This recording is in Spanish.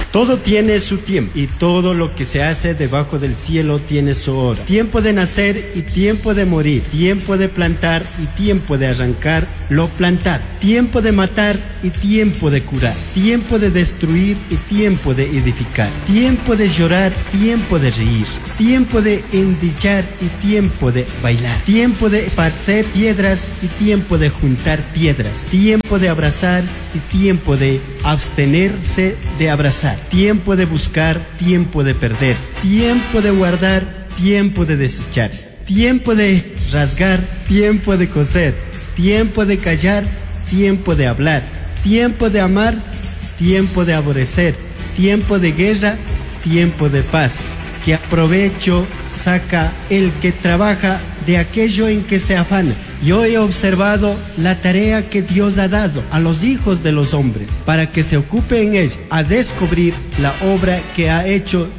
Todo tiene su tiempo y todo lo que se hace debajo del cielo tiene su hora. Tiempo de nacer y tiempo de morir. Tiempo de plantar y tiempo de arrancar lo plantado. Tiempo de matar y tiempo de curar. Tiempo de destruir y tiempo de edificar. Tiempo de llorar, tiempo de reír. Tiempo de endichar y tiempo de bailar. Tiempo de esparcer piedras y tiempo de juntar piedras. Tiempo de abrazar y tiempo de abstenerse de abrazar. Tiempo de buscar, tiempo de perder. Tiempo de guardar, tiempo de desechar. Tiempo de rasgar, tiempo de coser. Tiempo de callar, tiempo de hablar. Tiempo de amar, tiempo de aborrecer. Tiempo de guerra, tiempo de paz. Que provecho saca el que trabaja de aquello en que se afana. Yo he observado la tarea que Dios ha dado a los hijos de los hombres para que se ocupen en ella, a descubrir la obra que ha hecho